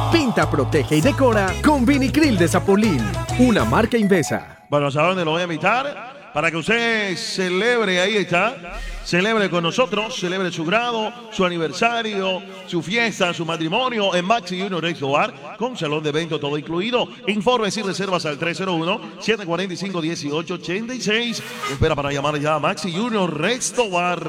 Pinta, protege y decora con Vinicril de Zapolín, una marca Invesa. Bueno, ¿saben dónde lo voy a invitar? Para que usted celebre, ahí está, celebre con nosotros, celebre su grado, su aniversario, su fiesta, su matrimonio en Maxi Junior Resto Bar, con salón de evento todo incluido. Informes y reservas al 301-745-1886. Espera para llamar ya a Maxi Junior Resto Bar.